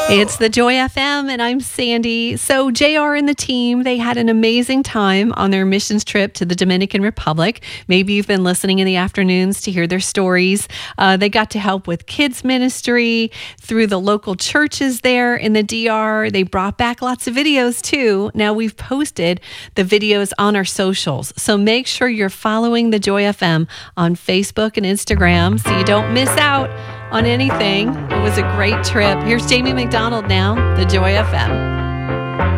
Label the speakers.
Speaker 1: It's the Joy FM, and I'm Sandy. So JR and the team, they had an amazing time on their missions trip to the Dominican Republic. Maybe you've been listening in the afternoons to hear their stories. They got to help with kids ministry through the local churches there in the DR. They brought back lots of videos too. Now we've posted the videos on our socials. So make sure you're following the Joy FM on Facebook and Instagram so you don't miss out on anything. It was a great trip. Here's Jamie McDonald now, the Joy FM.